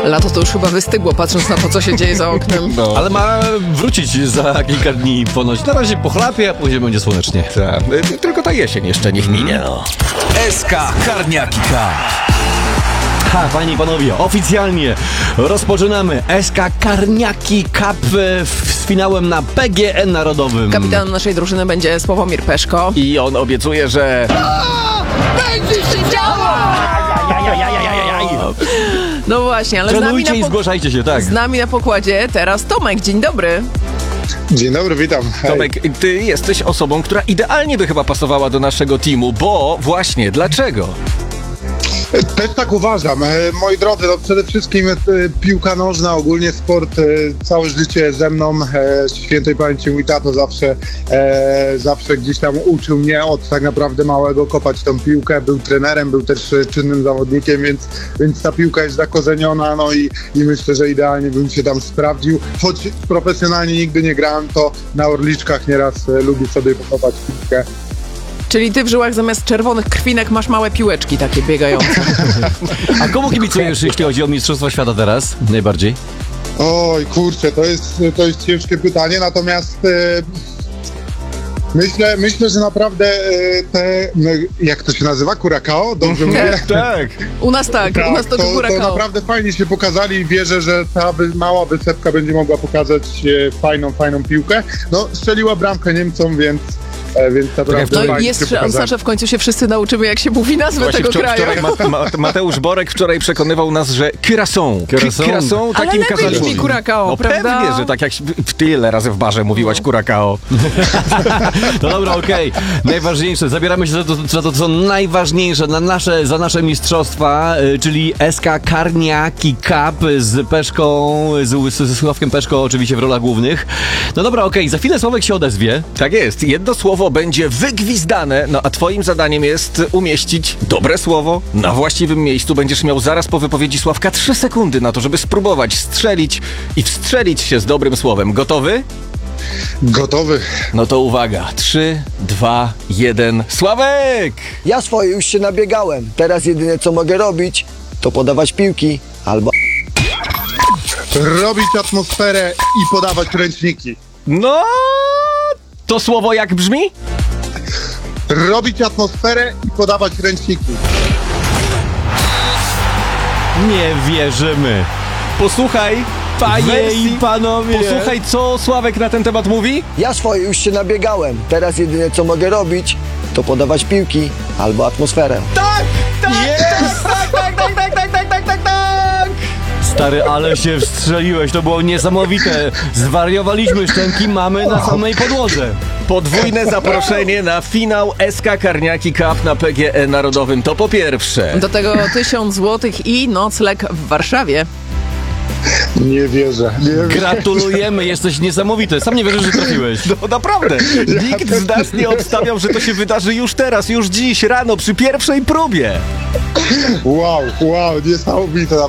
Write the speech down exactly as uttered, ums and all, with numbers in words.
Lato to już chyba wystygło, patrząc na to, co się dzieje za oknem. No. Ale ma wrócić za kilka dni ponoć. Na razie pochlapie, a później będzie słonecznie. Tak. Tylko ta jesień jeszcze niech minie, no. S K Karniaki Cup. Ha, panie i panowie, oficjalnie rozpoczynamy S K Karniaki Cup z finałem na P G E Narodowym. Kapitanem naszej drużyny będzie Sławomir Peszko. I on obiecuje, że... Będzie się działo! No właśnie, ale z nami, Trenujcie na i po... zgłaszajcie się, tak. z nami na pokładzie teraz Tomek. Dzień dobry. Dzień dobry, witam. Hej. Tomek, ty jesteś osobą, która idealnie by chyba pasowała do naszego teamu, bo właśnie, dlaczego? Też tak uważam. E, Moi drodzy, no przede wszystkim e, piłka nożna, ogólnie sport, e, całe życie ze mną. E, świętej pamięci mój tato zawsze, e, zawsze gdzieś tam uczył mnie od tak naprawdę małego kopać tą piłkę. Był trenerem, był też e, czynnym zawodnikiem, więc, więc ta piłka jest zakorzeniona, no i, i myślę, że idealnie bym się tam sprawdził. Choć profesjonalnie nigdy nie grałem, to na Orliczkach nieraz e, lubię sobie pokopać piłkę. Czyli ty w żyłach zamiast czerwonych krwinek masz małe piłeczki takie biegające. A komu kibicujesz, jeśli chodzi o Mistrzostwa Świata teraz? Najbardziej? Oj, kurczę, to jest, to jest ciężkie pytanie, natomiast e, myślę, myślę, że naprawdę e, te, no, jak to się nazywa, Curacao? Dobrze mówię? Tak. U nas tak, u nas to, to, to to Curacao. naprawdę fajnie się pokazali i wierzę, że ta wy, mała wysepka będzie mogła pokazać e, fajną, fajną piłkę. No, strzeliła bramkę Niemcom, więc... Więc naprawdę No i fajnie jest się pokazali. szansa, że w końcu się wszyscy nauczymy, jak się mówi nazwę Właśnie tego wczor- kraju. wczoraj Ma- Ma- Mateusz Borek wczoraj przekonywał nas, że Curaçao. Curaçao. Curaçao Ale takim lepiej kazali brzmi mówić. Curacao, No prawda? pewnie, że tak jak w tyle razy w barze mówiłaś Curacao. No dobra, okej. Najważniejsze, zabieramy się za to, za to, co najważniejsze na nasze, za nasze mistrzostwa, y, czyli S K Karniaki Cup z Peszką, z, z, ze Sławkiem Peszko oczywiście w rolach głównych. No dobra, okej, za chwilę Sławek się odezwie. Tak jest. Jedno słowo będzie wygwizdane, no a twoim zadaniem jest umieścić dobre słowo na właściwym miejscu. Będziesz miał zaraz po wypowiedzi Sławka trzy sekundy na to, żeby spróbować strzelić i wstrzelić się z dobrym słowem. Gotowy? Gotowy. No to uwaga. Trzy, dwa, jeden. Sławek! Ja swoje już się nabiegałem. Teraz jedyne co mogę robić, to podawać piłki albo... Robić atmosferę i podawać ręczniki. No, to słowo jak brzmi? Robić atmosferę i podawać ręczniki. Nie wierzymy. Posłuchaj, Panie wersji- i panowie. Posłuchaj, co Sławek na ten temat mówi. Ja swoje już się nabiegałem. Teraz jedyne co mogę robić, to podawać piłki albo atmosferę. Tak, tak, tak, tak, tak, tak, tak, tak, tak, tak, tak. Stary, ale się wstrzeliłeś, to było niesamowite. Zwariowaliśmy, szczęki mamy na samej podłodze. Podwójne zaproszenie na finał S K Karniaki Cup na P G E Narodowym. To po pierwsze. Do tego tysiąc złotych i nocleg w Warszawie. Nie wierzę. Nie wierzę. Gratulujemy, jesteś niesamowity. Sam nie wierzysz, że trafiłeś. No naprawdę, nikt z nas nie obstawiał, że to się wydarzy już teraz, już dziś rano, przy pierwszej próbie. Wow, wow, niesamowite.